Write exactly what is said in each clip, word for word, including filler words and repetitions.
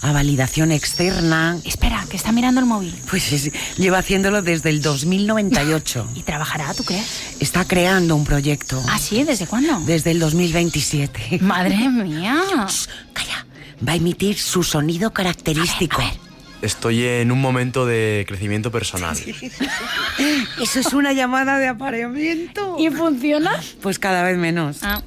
a validación externa. Espera, que está mirando el móvil. Pues es, lleva haciéndolo desde el dos mil noventa y ocho. ¿Y trabajará, tú crees? Está creando un proyecto. ¿Ah, sí? ¿Desde cuándo? Desde el dos mil veintisiete. Madre mía. Shh, calla. Va a emitir su sonido característico. A ver, a ver. Estoy en un momento de crecimiento personal. Eso es una llamada de apareamiento. ¿Y funciona? Pues cada vez menos. Ah.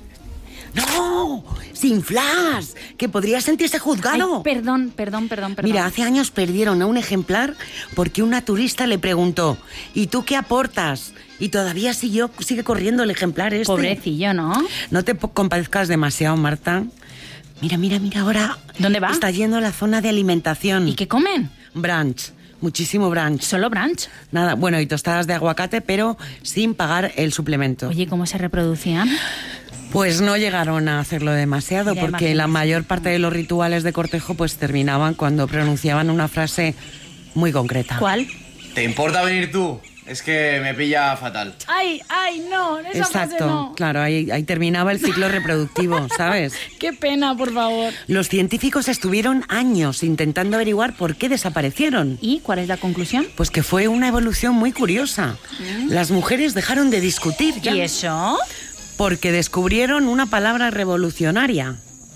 ¡No! ¡Sin flash! Que podría sentirse juzgado. Ay, perdón, perdón, perdón, perdón. Mira, hace años perdieron a un ejemplar porque una turista le preguntó: ¿y tú qué aportas? Y todavía siguió, sigue corriendo el ejemplar este. Pobrecillo, ¿no? No te compadezcas demasiado, Marta. Mira, mira, mira ahora. ¿Dónde va? Está yendo a la zona de alimentación. ¿Y qué comen? Brunch. Muchísimo brunch. ¿Solo brunch? Nada, bueno, y tostadas de aguacate, pero sin pagar el suplemento. Oye, ¿cómo se reproducían? Pues no llegaron a hacerlo demasiado, Ya porque imagino. la mayor parte de los rituales de cortejo pues terminaban cuando pronunciaban una frase muy concreta. ¿Cuál? ¿Te importa venir tú? Es que me pilla fatal. Ay, ay, no, esa Exacto, frase no. claro, ahí, ahí terminaba el ciclo reproductivo, ¿sabes? Qué pena, por favor. Los científicos estuvieron años intentando averiguar por qué desaparecieron. ¿Y cuál es la conclusión? Pues que fue una evolución muy curiosa. Las mujeres dejaron de discutir ya. ¿Y eso? Porque descubrieron una palabra revolucionaria.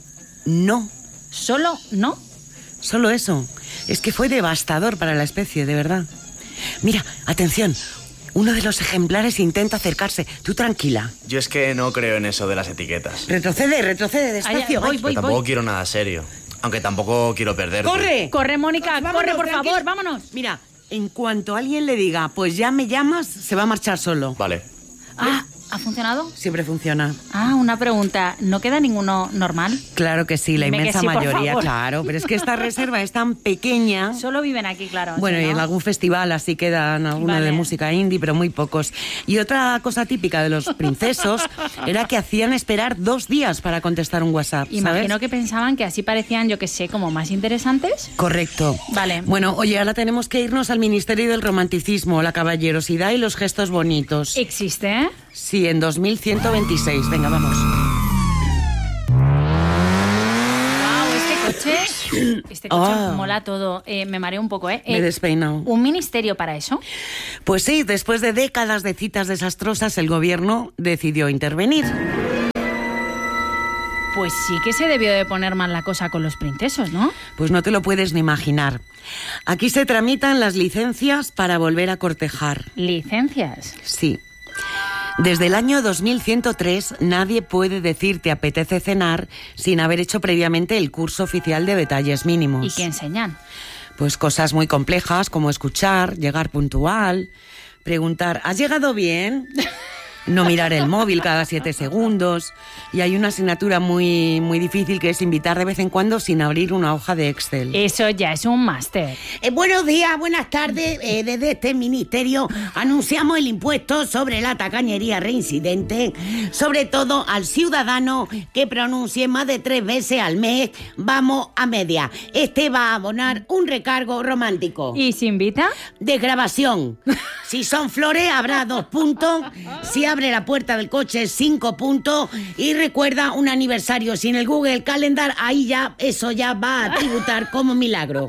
No. ¿Solo no? Solo eso. Es que fue devastador para la especie, de verdad. Mira, atención. Uno de los ejemplares intenta acercarse. Tú tranquila. Yo es que no creo en eso de las etiquetas. Retrocede, retrocede, despacio. Ay, voy, Ay, voy. Pero tampoco quiero nada serio. Aunque tampoco quiero perderte. ¡Corre! Corre, Mónica, Vámonos, corre, por tranquila. favor, vámonos. Mira, en cuanto alguien le diga, pues ya me llamas, se va a marchar solo. Vale. Ah, ¿ha funcionado? Siempre funciona. Ah, una pregunta. ¿No queda ninguno normal? Claro que sí, la Dime que inmensa sí, por mayoría, favor. claro. Pero es que esta reserva es tan pequeña. Solo viven aquí, claro. Bueno, ¿sí, y no? en algún festival así quedan algunos Vale. de música indie, pero muy pocos. Y otra cosa típica de los princesos era que hacían esperar dos días para contestar un WhatsApp, ¿sabes? Imagino que pensaban que así parecían, yo que sé, como más interesantes. Correcto. Vale. Bueno, oye, ahora tenemos que irnos al Ministerio del Romanticismo, la caballerosidad y los gestos bonitos. ¿Existe, eh? Sí, en dos mil ciento veintiséis. Venga, vamos. Wow, este coche, este coche Ah. mola todo. Eh, me mareo un poco, ¿eh? Me he Eh, despeinado. ¿Un ministerio para eso? Pues sí, después de décadas de citas desastrosas, el gobierno decidió intervenir. Pues sí que se debió de poner mal la cosa con los princesos, ¿no? Pues no te lo puedes ni imaginar. Aquí se tramitan las licencias para volver a cortejar. Licencias. Sí. Desde el año dos mil ciento tres nadie puede decir te apetece cenar sin haber hecho previamente el curso oficial de detalles mínimos. ¿Y qué enseñan? Pues cosas muy complejas como escuchar, llegar puntual, preguntar ¿has llegado bien? No mirar el móvil cada siete segundos. Y hay una asignatura muy, muy difícil que es invitar de vez en cuando sin abrir una hoja de Excel. Eso ya es un máster. Eh, buenos días, buenas tardes. Eh, desde este ministerio anunciamos el impuesto sobre la tacañería reincidente, sobre todo al ciudadano que pronuncie más de tres veces al mes, vamos a media. Este va a abonar un recargo romántico. ¿Y se invita? Desgrabación. Si son flores, habrá dos puntos. Si abre la puerta del coche, cinco puntos. Y recuerda, un aniversario sin el Google Calendar, ahí ya, eso ya va a tributar como milagro.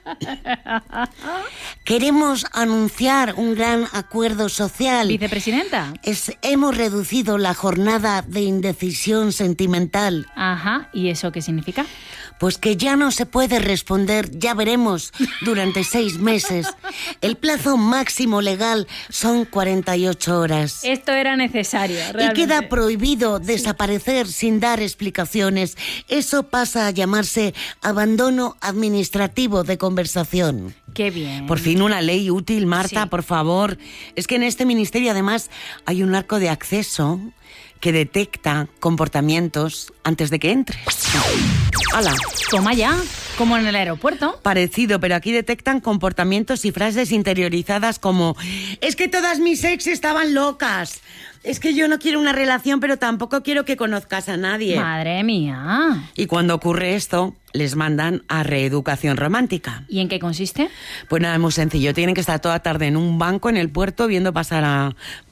Queremos anunciar un gran acuerdo social. ¿Vicepresidenta? Es, hemos reducido la jornada de indecisión sentimental. Ajá. ¿Y eso qué significa? Pues que ya no se puede responder, ya veremos, durante seis meses. El plazo máximo legal son cuarenta y ocho horas. Esto era necesario, realmente. Y queda prohibido desaparecer sin dar explicaciones. Eso pasa a llamarse abandono administrativo de conversación. Qué bien. Por fin una ley útil, Marta, Sí. por favor. Es que en este ministerio además hay un arco de acceso que detecta comportamientos antes de que entres. ¡Hala! Toma ya, como en el aeropuerto. Parecido, pero aquí detectan comportamientos y frases interiorizadas como es que todas mis ex estaban locas. Es que yo no quiero una relación, pero tampoco quiero que conozcas a nadie. Madre mía. Y cuando ocurre esto, les mandan a reeducación romántica. ¿Y en qué consiste? Pues nada, es muy sencillo. Tienen que estar toda tarde en un banco en el puerto viendo pasar a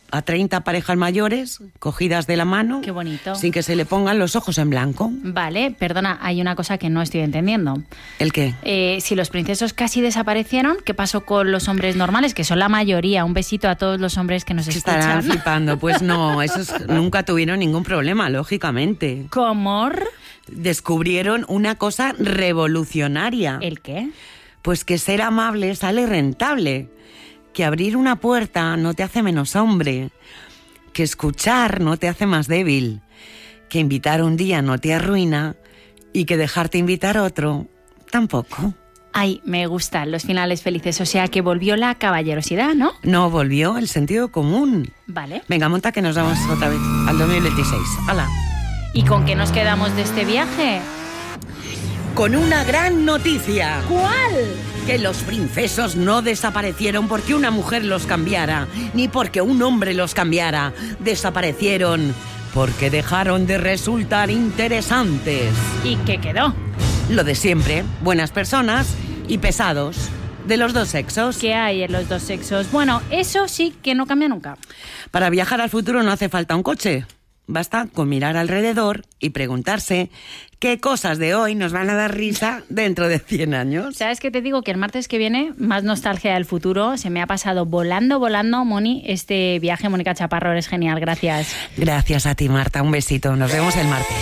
a treinta parejas mayores cogidas de la mano. Qué bonito. Sin que se le pongan los ojos en blanco. Vale, perdona, hay una cosa que no estoy entendiendo. ¿El qué? Eh, si los princesos casi desaparecieron, ¿qué pasó con los hombres normales? Que son la mayoría. Un besito a todos los hombres que nos Que escuchan. estarán flipando. Pues no, esos nunca tuvieron ningún problema, lógicamente. ¿Cómo? Descubrieron una cosa revolucionaria. ¿El qué? Pues que ser amable sale rentable. Que abrir una puerta no te hace menos hombre. Que escuchar no te hace más débil. Que invitar un día no te arruina. Y que dejarte invitar otro tampoco. Ay, me gustan los finales felices. O sea, que volvió la caballerosidad, ¿no? No, volvió el sentido común. Vale. Venga, monta que nos vamos otra vez al dos mil veintiséis. ¡Hala! ¿Y con qué nos quedamos de este viaje? Con una gran noticia. ¿Cuál? Que los princesos no desaparecieron porque una mujer los cambiara, ni porque un hombre los cambiara. Desaparecieron porque dejaron de resultar interesantes. ¿Y qué quedó? Lo de siempre, buenas personas y pesados, de los dos sexos. ¿Qué hay en los dos sexos? Bueno, eso sí que no cambia nunca. Para viajar al futuro no hace falta un coche. Basta con mirar alrededor y preguntarse qué cosas de hoy nos van a dar risa dentro de cien años. ¿Sabes qué te digo? Que el martes que viene, más nostalgia del futuro, se me ha pasado volando, volando, Moni, este viaje. Mónica Chaparro, eres genial, gracias. Gracias a ti, Marta. Un besito. Nos vemos el martes.